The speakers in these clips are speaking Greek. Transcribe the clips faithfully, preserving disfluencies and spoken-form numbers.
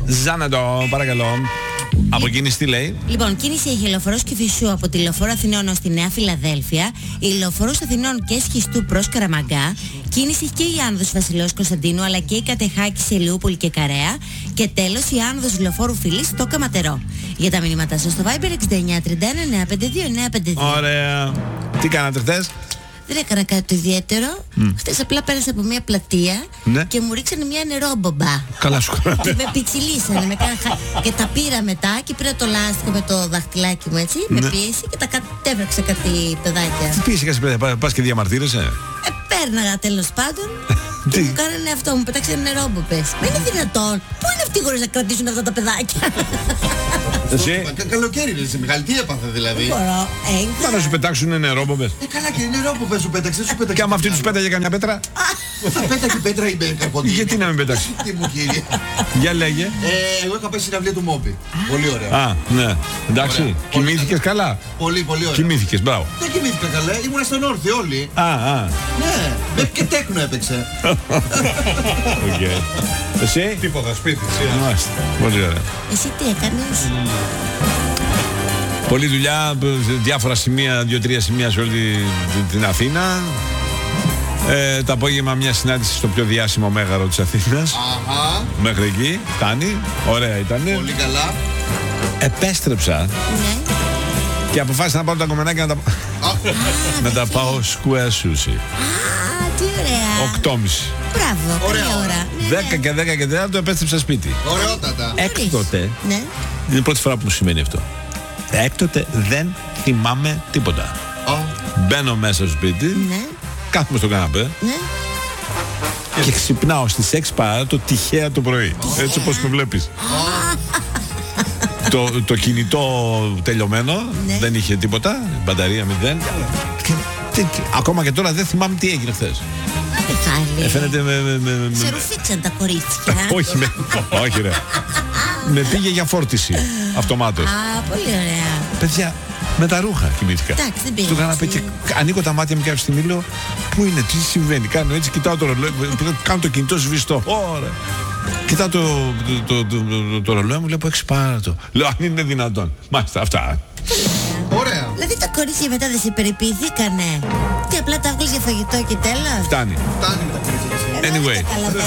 Ζάνετο, παρακαλώ. Από κίνηση τι λέει? Λοιπόν, κίνηση έχει λεωφορός Κηφισού από τη λεωφόρο Αθηνών ως τη Νέα Φιλαδέλφια, η λεωφορός Αθηνών και Σχιστού προς Καραμαγκά, κίνηση έχει και η άνοδος Βασιλέως Κωνσταντίνου αλλά και η Κατεχάκη σε Ηλιούπολη και Καρέα και τέλος η άνοδος λεωφόρου Φιλής στο Καματερό. Για τα μηνύματά σας στο Viber εξήντα εννιά τριάντα ένα εννιακόσια πενήντα δύο εννιακόσια πενήντα δύο. Ωραία. Τι κάνατε χθες? Δεν έκανα κάτι το ιδιαίτερο. Mm. Χθες απλά πέρασα από μια πλατεία, ναι, και μου ρίξανε μια νερόμπομπα. Καλά σου κάνανε. Και με πιτσιλίσανε. Με κάνα... και τα πήρα μετά και πήρα το λάστιχο με το δαχτυλάκι μου έτσι. Ναι. Με πίεση και τα κατέβρεξε κάτι παιδάκια. Τι πίεση κάτι παιδάκια, πας και διαμαρτύρεσαι? Ε, πέρναγα τέλος πάντων. Και μου κάνανε αυτό, μου πετάξανε νερόμπομπες. Δεν είναι δυνατόν. Πού είναι αυτοί χωρίς να κρατήσουν αυτά τα παιδάκια? Εσύ? Καλοκαίρι είναι σε μεγάλη, τι έπαθε δηλαδή? Μπορώ, να σου πετάξουν νερόμπομπες. Ε, καλά και νερόμπομπες σου πέταξε, σου πέταξε. Και άμα αυτή τους πέταγε καμιά πέτρα? Θα πέταγε πέτρα ή καρποντίνη. Γιατί να μην πετάξει? Τι μου κύριε. Για λέγε. Ε, εγώ είχα πάει συναυλία του Μόμπι. Πολύ ωραία. Α, ναι. Εντάξει. Κοιμήθηκες καλά? Πολύ, πολύ ωραία. Κοιμήθηκες, μπράβο. Δεν κοιμήθηκα καλά, ήμουνα στον όρθιο όλοι. Α, α. Ναι, μέχρι και τέκνο έπαιξε. Οκ. Εσύ? Τίποτα, σπίτι. Μάλιστα. Πολύ ωραία. Εσύ τι έκανες? Πολλή δουλειά, διάφορα σημεία, δύο-τρία σημεία σε όλη την, την Αθήνα. Ε, το απόγευμα μια συνάντηση στο πιο διάσημο μέγαρο της Αθήνας. Αχα. Μέχρι εκεί, φτάνει, ωραία ήτανε. Πολύ καλά. Επέστρεψα, ναι, και αποφάσισα να πάρω τα κομμενάκια να τα, να τα πάω σκουέ σούσι. Α, τι ωραία. Οκτώ και μισή. Μπράβο, ωραία ώρα. Δέκα και δέκα και τέταρτο επέστρεψα σπίτι. Ωραιότατα. Έκτοτε, ναι, είναι η πρώτη φορά που μου σημαίνει αυτό. Έκτοτε δεν θυμάμαι τίποτα. Oh. Μπαίνω μέσα στο σπίτι, ναι, κάθομαι στο καναπέ, ναι, και ξυπνάω στις έξι παρά το τυχαία το πρωί. Oh. Έτσι όπως με βλέπεις. Oh. το, το κινητό τελειωμένο, ναι, δεν είχε τίποτα, μπαταρία μηδέν. Και, και, και, ακόμα και τώρα δεν θυμάμαι τι έγινε χθες. Ε, φαίνεται με... με, με, με... Σε ρουφήξαν τα κορίτσια. όχι, με, όχι ρε. Με πήγε για φόρτιση αυτομάτως. Α, πολύ ωραία. Παιδιά, με τα ρούχα κοιμήθηκα. Εντάξει, δεν πήγε. Στο καναπέ και ανοίγω τα μάτια μου κάποια στιγμή, λέω πού είναι, τι συμβαίνει. Κάνω έτσι, κοιτάω το ρολόι, κάνω το κινητό σβηστό. Ωραία. Κοιτάω το, το, το, το, το, το ρολόι μου, βλέπω έξι παράτο. Λέω αν είναι δυνατόν. Μάλιστα, αυτά. Ωραία. Δηλαδή τα κορίτσια μετά δεν σε περιποιηθήκανε? Τι απλά τα βγάλεις για φαγητό και τέλος? Φτάνει. Φτάνει με τα κορίτσια. Anyway.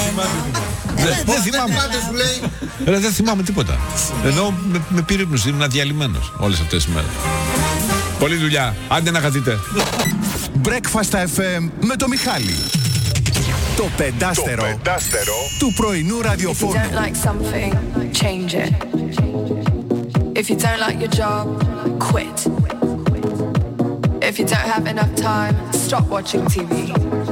Δεν θυμάμαι. Ρε, δεν θυμάμαι τίποτα. Ενώ με, με πήρε ύπνος, ήμουν αδιαλειμμένος όλες αυτές τις μέρες. Πολλή δουλειά. Άντε να χαθείτε. Breakfast εφ εμ με το Μιχάλη. Το πεντάστερο, το πεντάστερο του πρωινού ραδιοφώνου. If you don't like something, change it. If you don't like your job, quit. If you don't have enough time, stop watching τι βι.